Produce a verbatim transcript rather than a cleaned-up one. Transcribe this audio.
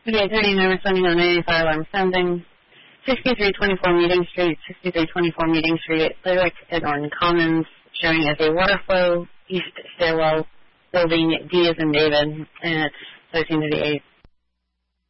thirty-eight thirty, number seventy on eighty, fire alarm sounding. sixty-three twenty-four Meeting Street, sixty-three twenty-four Meeting Street, Lyric at Norton Commons, showing as a water flow, east stairwell, building D as in David, and it's thirteen thirty-eight.